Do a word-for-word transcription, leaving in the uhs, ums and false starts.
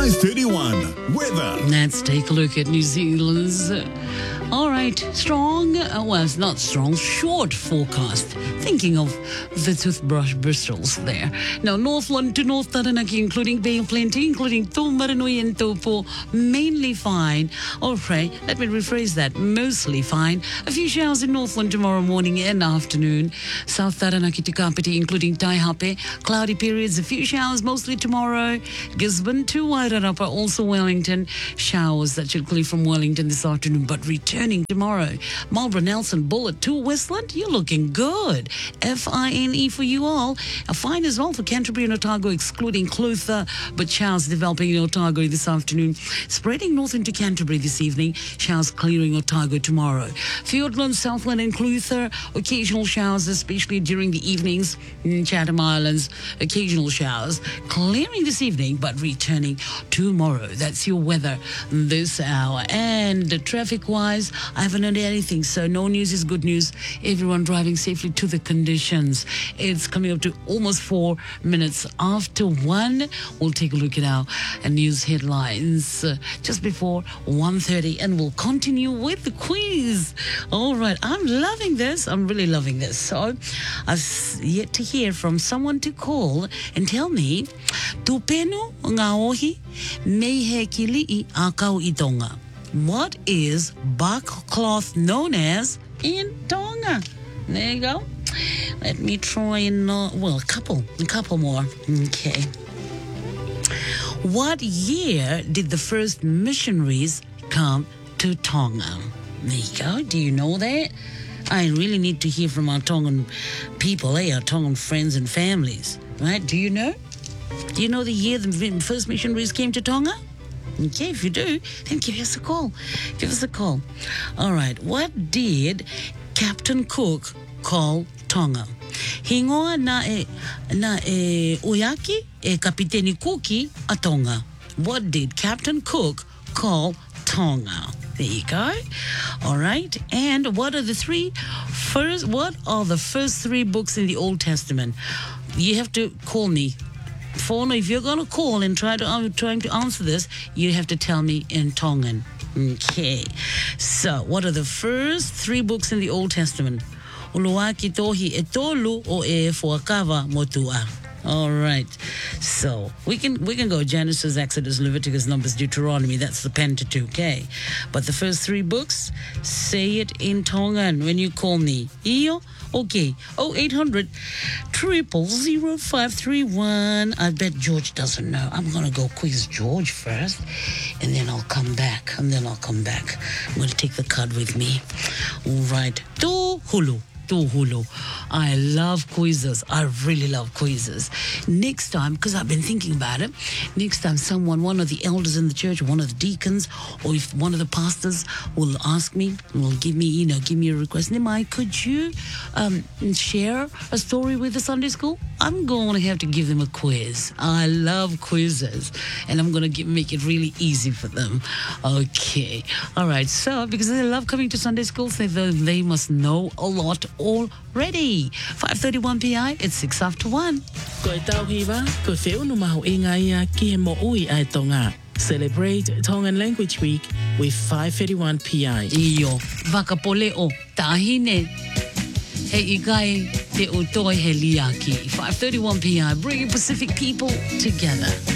five thirty-one. Weather. Let's take a look at New Zealand's. Uh, all right, strong, uh, well, it's not strong, short forecast. Thinking of the toothbrush bristles there. Now, Northland to North Taranaki, including Bay of Plenty, including Taumarunui and Taupo, mainly fine. All right, let me rephrase that, mostly fine. A few showers in Northland tomorrow morning and afternoon. South Taranaki to Kapiti, including Taihape, cloudy periods, a few showers mostly tomorrow. Gisborne to Wairarapa, also Wellington. Showers that should clear from Wellington this afternoon, but returning tomorrow. Marlborough, Nelson, Bullet to Westland, you're looking good. F I N E for you all. A fine as well for Canterbury and Otago, excluding Clutha, but showers developing in Otago this afternoon. Spreading north into Canterbury this evening. Showers clearing Otago tomorrow. Fiordland, Southland and Clutha, occasional showers, especially during the evenings. In Chatham Islands, occasional showers. Clearing this evening, but returning tomorrow. That's your weather this hour. And traffic-wise, I haven't heard anything, so no news is good news. Everyone driving safely to the conditions. It's coming up to almost four minutes after one. We'll take a look at our uh, news headlines uh, just before one thirty, and we'll continue with the quiz. All right, I'm loving this. I'm really loving this. So I've yet to hear from someone to call and tell me, tupenu ngā ohi mei he kili'i a kau i Tonga. What is bark cloth known as in Tonga? There you go. Let me try and, uh, well, a couple, a couple more. Okay. What year did the first missionaries come to Tonga? There you go. Do you know that? I really need to hear from our Tongan people, eh? Our Tongan friends and families, right? Do you know? Do you know the year the first missionaries came to Tonga? Okay, if you do, then give us a call. Give us a call. All right. What did Captain Cook call Tonga? Hingoa na e, na e Oyaki e Kapiteni Kuki a Tonga. What did Captain Cook call Tonga? There you go. All right. And what are the three first, what are the first three books in the Old Testament? You have to call me. Phone, if you're going to call and try to uh, trying to answer this, you have to tell me in Tongan. Okay. So, what are the first three books in the Old Testament? Uluaki tohi e tolu o e fuakawa motua. All right. So, we can we can go Genesis, Exodus, Leviticus, Numbers, Deuteronomy. That's the Pentateuch, okay? But the first three books, say it in Tongan when you call me. Iyo? Okay, oh eight hundred, triple zero five three one. I bet George doesn't know. I'm going to go quiz George first, and then I'll come back, and then I'll come back. I'm going to take the card with me. All right. Tu hulu. Hulu. I love quizzes. I really love quizzes. Next time, because I've been thinking about it, next time someone, one of the elders in the church, one of the deacons, or if one of the pastors will ask me, will give me, you know, give me a request, Nimai, could you um, share a story with the Sunday school? I'm going to have to give them a quiz. I love quizzes, and I'm going to make it really easy for them. Okay. All right. So, because they love coming to Sunday school, so they, they must know a lot already. five thirty-one P I, it's six after one. Koe tau hiwa, koe whiunu mahu inga ia ki he mo ui ai Tonga. Celebrate Tongan Language Week with five thirty-one P I. Iyo, wakapole o tahine. He ikai te utoi he liaki. five thirty-one P I, bringing Pacific people together.